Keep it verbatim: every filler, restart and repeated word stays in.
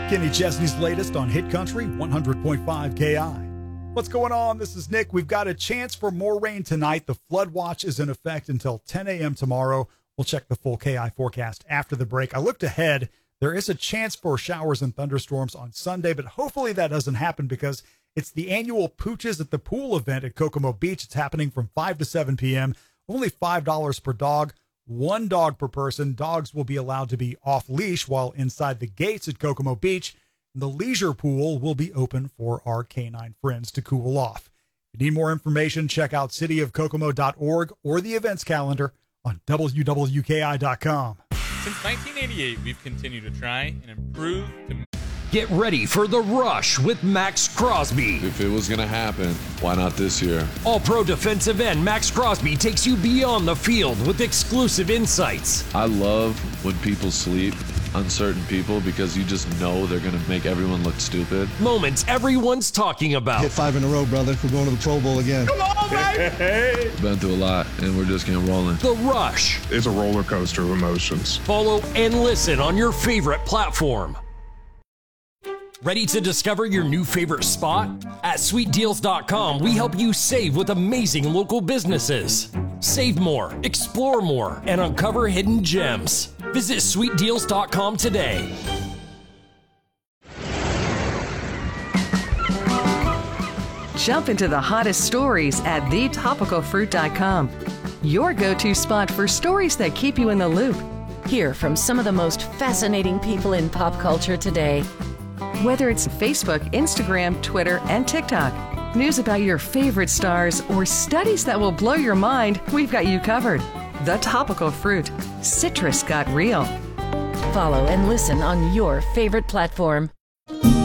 Kenny Chesney's latest on Hit Country, one hundred point five K I. What's going on? This is Nick. We've got a chance for more rain tonight. The flood watch is in effect until ten a.m. tomorrow. We'll check the full K I forecast after the break. I looked ahead. There is a chance for showers and thunderstorms on Sunday, but hopefully that doesn't happen because it's the annual Pooches at the Pool event at Kokomo Beach. It's happening from five to seven p.m. Only five dollars per dog. One dog per person. Dogs will be allowed to be off leash while inside the gates at Kokomo Beach. The leisure pool will be open for our canine friends to cool off. If you need more information, check out city of kokomo dot org or the events calendar on W W K I dot com. Since nineteen eighty-eight, we've continued to try and improve to... Get ready for The Rush with Max Crosby. If it was going to happen, why not this year? All-pro defensive end Max Crosby takes you beyond the field with exclusive insights. I love when people sleep, uncertain people, because you just know they're going to make everyone look stupid. Moments everyone's talking about. Hit five in a row, brother. We're going to the Pro Bowl again. Come on, baby! Been through a lot, and we're just getting rolling. The Rush. It's a roller coaster of emotions. Follow and listen on your favorite platform. Ready to discover your new favorite spot? At sweet deals dot com, we help you save with amazing local businesses. Save more, explore more, and uncover hidden gems. Visit sweet deals dot com today. Jump into the hottest stories at the topical fruit dot com. Your go-to spot for stories that keep you in the loop. Hear from some of the most fascinating people in pop culture today. Whether it's Facebook, Instagram, Twitter, and TikTok, news about your favorite stars, or studies that will blow your mind, we've got you covered. The Topical Fruit. Citrus got real. Follow and listen on your favorite platform.